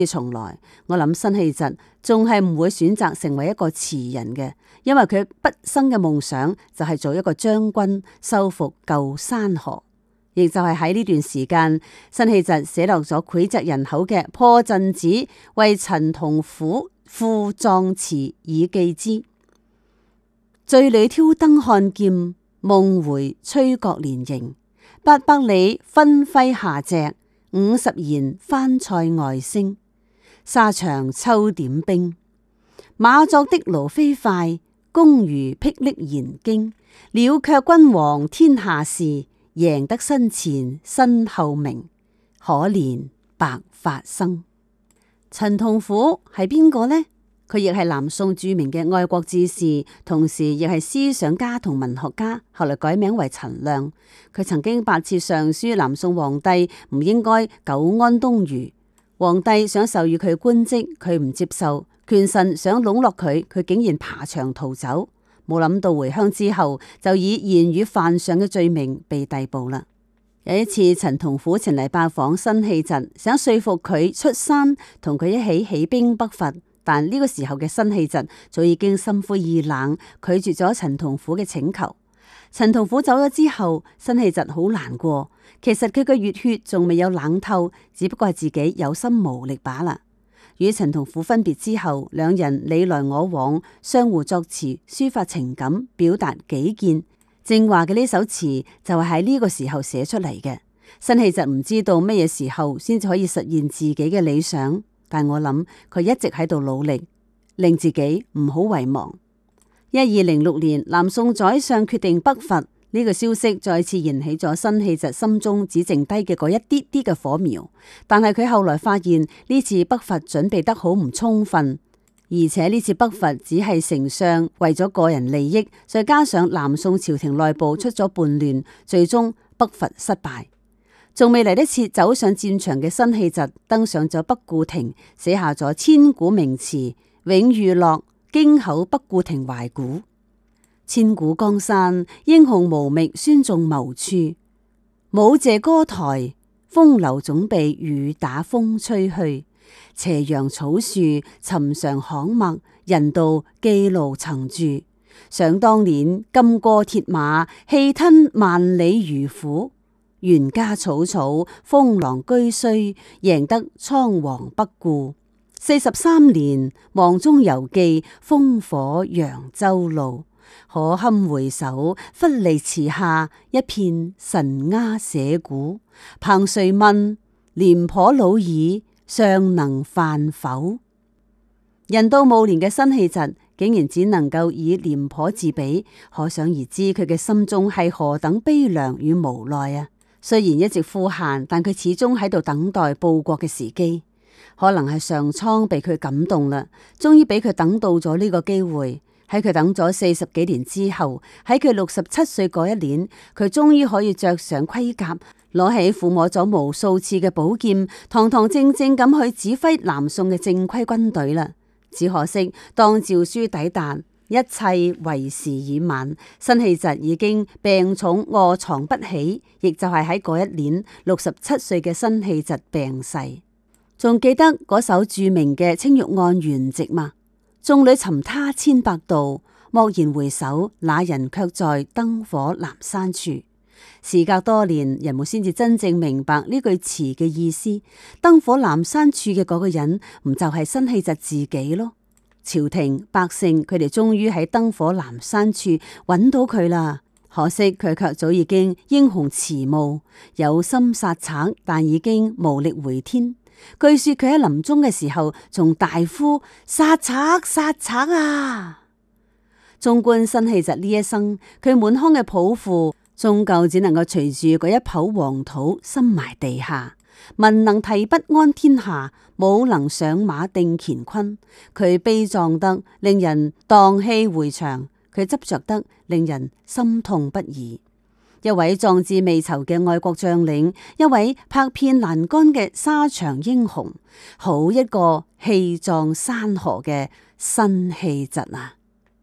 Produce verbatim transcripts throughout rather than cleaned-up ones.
從來，我諗辛棄疾仲係唔會選擇成為一個詞人嘅，因為佢畢生嘅夢想就係做一個將軍，收復舊山河。亦就係喺呢段時間，辛棄疾寫落咗膾炙人口嘅《破陣子》，為陳同甫賦壯詞以寄之。醉裏挑燈看劍，夢回吹角連營。八百里分麾下隻，五十弦翻塞外聲。沙場秋點兵，馬作的盧飛快，弓如霹靂弦驚。了卻君王天下事，贏得身前身後名。可憐白髮生。陳同甫係邊個呢？佢亦係南宋著名嘅愛國志士，同時亦係思想家同文學家，後來改名為陳亮。佢曾經八次上書南宋皇帝，唔應該久安東吳。皇帝想授予佢官職，佢唔接受；權臣想籠絡佢，佢竟然爬牆逃走。冇諗到回鄉之後，就以言語犯上嘅罪名被逮捕啦。有一次，陳同甫前嚟拜訪辛棄疾，想說服佢出山同佢一起起兵北伐。但呢個時候嘅辛棄疾早已經心灰意冷，拒絕咗陳同甫嘅請求。陳同甫走咗之後，辛棄疾好難過。其實佢嘅熱血仲未有冷透，只不過係自己有心無力罷啦。與陳同甫分別之後，兩人你來我往，相互作詞，抒發情感，表達己見。正話嘅呢首詞就係喺呢個時候寫出嚟嘅。辛棄疾唔知道乜嘢時候先至可以實現自己嘅理想。但我諗佢一直喺度努力，令自己唔好遺忘。一二零六年，南宋宰相決定北伐，呢個消息再次燃起咗辛棄疾心中只剩低嘅嗰一啲啲嘅火苗。但係佢後來發現呢次北伐準備得好唔充分，而且呢次北伐只係丞相為咗個人利益，再加上南宋朝廷內部出咗叛亂，最終北伐失敗。仲未嚟得切走上戰場嘅辛棄疾登上咗北固亭，寫下咗千古名詞《永遇樂》，京口北固亭懷古。千古江山，英雄無覓孫仲謀處。舞榭歌台，風流總被雨打風吹去。斜陽草樹，尋常巷陌，人道記路曾住。想當年，金戈鐵馬，氣吞萬里漁夫。袁家草草，封狼居胥，贏得倉皇北顧。四十三年，望中猶記，烽火揚州路。可堪回首，忽離池下，一片神鴉社鼓。憑誰問，廉頗老矣，尚能飯否？人到暮年嘅辛棄疾，竟然只能夠以廉頗自比，可想而知佢嘅心中係何等悲涼與無奈啊！雖然一直呼喊，但佢始終喺度等待報國嘅時機。可能係上蒼被佢感動啦，終於俾佢等到咗呢個機會。喺佢等咗四十幾年之後，喺佢六十七歲嗰一年，佢終於可以着上盔甲，攞起撫摸咗無數次嘅寶劍，堂堂正正咁去指揮南宋嘅正規軍隊啦。只可惜當詔書抵達，一切為時已晚，辛棄疾已經病重臥床不起，亦就係喺嗰一年六十七歲嘅辛棄疾病逝。仲記得嗰首著名嘅青玉案元夕嘛？眾裏尋他千百度，驀然回首，那人卻在燈火闌珊處。時隔多年，人們先至真正明白呢句詞嘅意思。燈火闌珊處嘅嗰個人，唔就係辛棄疾自己咯？朝廷百姓佢哋終於喺燈火闌珊處揾到佢啦，可惜佢卻早已經英雄遲暮，有心殺賊，但已經無力回天。據說佢喺臨終嘅時候仲大呼殺賊殺賊啊！縱觀辛棄疾呢一生，佢滿腔嘅抱負終究只能夠隨住嗰一抔黃土深埋地下。民能提筆安天下，武能上馬定乾坤。佢悲壯得令人蕩氣迴腸，佢執着得令人心痛不已。一位壯志未酬嘅愛國將領，一位拍遍欄杆嘅沙場英雄，好一個氣壯山河嘅辛棄疾啊！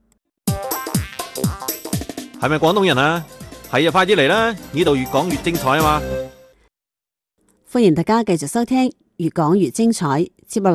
係咪廣東人啊？係啊，快啲嚟啦！呢度越講越精彩啊嘛！ 歡迎大家繼續收聽，越講越精彩。